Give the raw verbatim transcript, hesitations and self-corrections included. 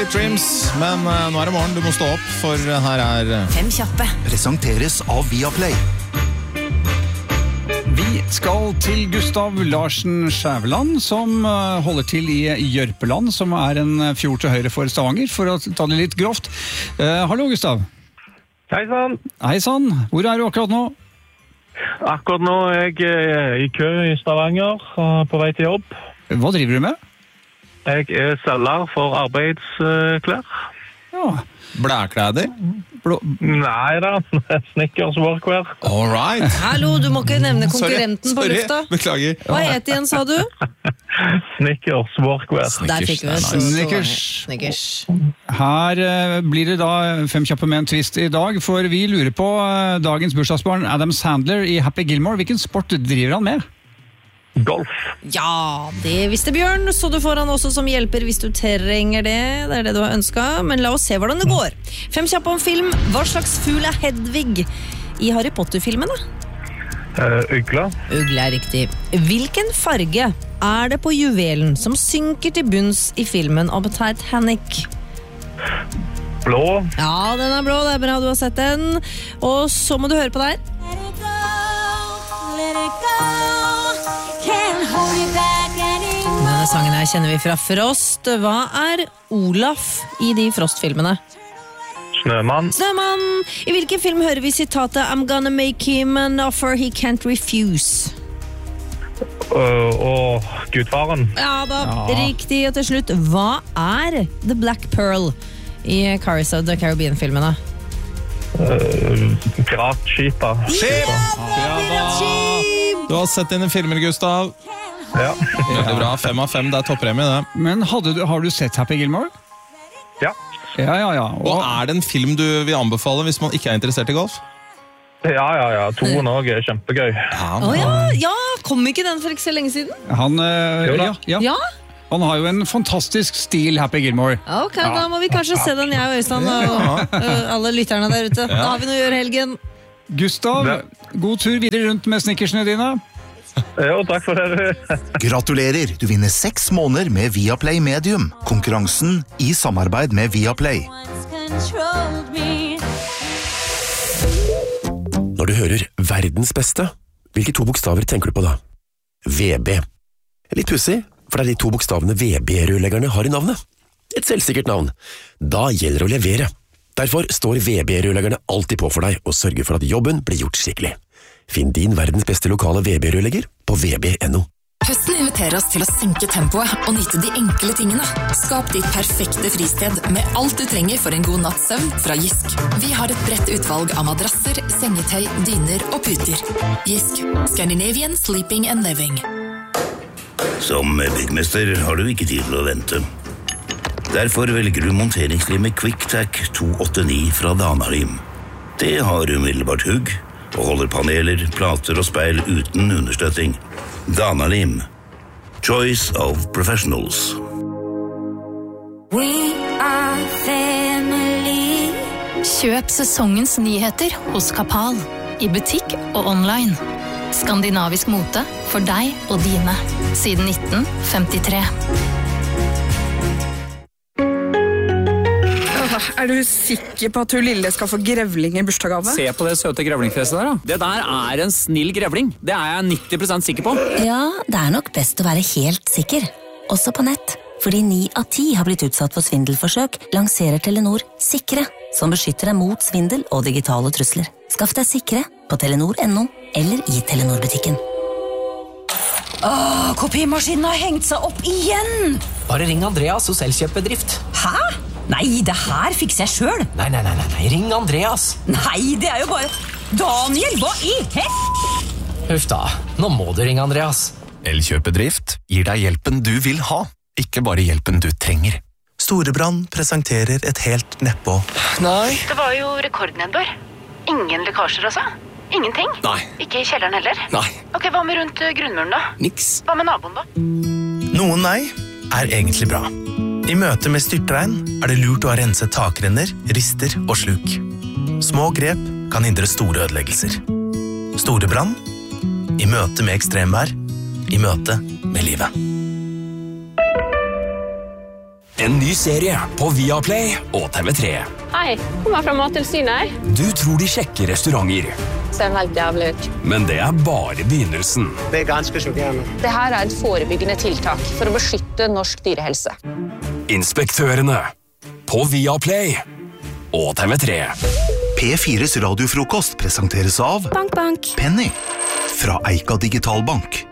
Dreams, men uh, nå er det morgen, du må stå opp, for uh, her er uh... Fem kjappe. Presenteres av Viaplay. Vi skal til Gustav Larsen Skjæveland, som uh, holder til i Jørpeland, som er en fjord til høyre for Stavanger, for å ta det litt grovt. Uh, hallo, Gustav. Hei sann. Hei sann. Hvor er du akkurat nå? Akkurat nå er jeg uh, i kø i Stavanger, uh, på vei til jobb. Hva driver du med? Jeg er selger for arbeidsklær. Ja. Blæklæder? Blå... Nei da, Snickers Workwear. All right. Hallo, du må ikke nevne konkurrenten sorry, på lufta. sorry, beklager. Hva het igjen, sa du? Snickers Workwear. Der fikk vi det. Snickers. Snickers. Her uh, blir det da fem kjappe med en twist i dag, for vi lurer på uh, dagens bursdagsbarn Adam Sandler i Happy Gilmore. Hvilken sport driver han med? Golf. Ja, det visste Bjørn, så du får han også som hjelper hvis du trenger det. Det er det du har ønsket, men la oss se hvordan det går. Fem kjappe om film. Hva slags fugl er Hedvig i Harry Potter-filmene? Uh, Ugla. Ugle er riktig. Hvilken farge er det på juvelen som synker til bunns i filmen om Titanic? Blå. Ja, den er blå, det er bra du har sett den. Og så må du høre på der. Let it go, let it go. Can't hold you back anymore. Denne sangen her kjenner vi fra Frost. Hva er Olaf i de Frost-filmene? Snømann. Snømann! I hvilken film hører vi sitatet I'm gonna make him an offer he can't refuse? Uh, og Gudfaren. Ja da, riktig. Og til slutt, hva er The Black Pearl i Pirates of the Caribbean-filmene? Uh, Piratskipet. Skip! Ja da! Du har sett dine filmer, Gustav. Ja. Veldig bra, fem av fem, det er toppremie det. Men hadde du, har du sett Happy Gilmore? Ja. Ja, ja, ja. Og er det en film du vil anbefale hvis man ikke er interessert i golf? Ja, ja, ja. Toen også er kjempegøy. Ja, Å ja, ja, kom ikke den for ikke så lenge siden? Han, uh, Jo da. ja, ja. Ja? Han har jo en fantastisk stil, Happy Gilmore. Ok, da må vi kanskje se den, jeg og Øystein og uh, alle lytterne der ute. Da har vi noe å gjøre helgen. Gustav, Ja. god tur videre rundt med snickersene dine. Jo, takk for det. Gratulerer, du vinner seks måneder med Viaplay Medium. Konkurransen i samarbeid med Viaplay. Once controlled me. Når du hører verdens beste, hvilke to bokstaver tenker du på da? V B. Litt pussig, for det er de to bokstavene V B-rørleggerne har i navnet. Et selvsikkert navn. Da gjelder det å levere. Derfor står V B-rørleggerne alltid på for deg og sørger for at jobben blir gjort skikkelig. Finn din verdens beste lokale V B-rørlegger på v b punktum no. Høsten inviterer oss til å senke tempoet og nyte de enkle tingene. Skap ditt perfekte fristed med alt du trenger for en god natts søvn fra Jysk. Vi har et bredt utvalg av madrasser, sengetøy, dyner og puter. Jysk. Scandinavian Sleeping and Living. Som byggmester har du ikke tid til å vente. Derfor velger du monteringslimet QuickTac to åttiåtte fra Danalim. Det har umiddelbart hugg og holder paneler, plater og speil uten understøtting. Danalim. Choice of professionals. We are family. Kjøp sesongens nyheter hos Kapal. I butikk og online. Skandinavisk mote for deg og dine. Siden nitten femtitre. Er du sikker på at hun lille skal få grevling i bursdagsgave? Se på det søte grevlingfjeset der da. Det der er en snill grevling. Det er jeg nitti prosent sikker på. Ja, det er nok best å være helt sikker. Også på nett. Fordi ni av ti har blitt utsatt for svindelforsøk, lanserer Telenor Sikre, som beskytter deg mot svindel og digitale trusler. Skaff deg Sikre på telenor punktum no eller i Telenor-butikken. Åh, kopimaskinen har hengt seg opp igjen! Bare ring Andreas hos Elkjøpbedrift. Hæ? Nei, det her fikser jeg selv. Nei, nei, nei, nei, ring Andreas. Nei, det er jo bare... Daniel, hva i hett? Huff da, nå må du ringe Andreas. Elkjøpbedrift gir deg hjelpen du vil ha, ikke bare hjelpen du trenger. Storebrand presenterer et helt nedpå. Nei. Det var jo rekordnedbør. Ingen lekkasjer altså. Ingenting. Nei. Ikke i kjelleren heller. Nei. Ok, hva med rundt uh, grunnmuren da? Niks. Hva med naboen da? Noen nei er egentlig bra. I møte med styrtregn er det lurt å ha renset takrenner, rister og sluk. Små grep kan hindre store ødeleggelser. Storebrand, i møte med ekstremvær, i møte med livet. En ny serie på Viaplay og T V tre. Hei, kommer fra Mattilsynet her. Du tror de sjekker restauranter, Ser helt jævlig ut. men det er bare begynnelsen. Det er ganske sjokkerende. Det her er et forebyggende tiltak for å beskytte norsk dyrehelse. Inspektørene på Viaplay og T V tre. P fires radiofrokost presenteres av Bank, bank. Penny fra Eika Digitalbank.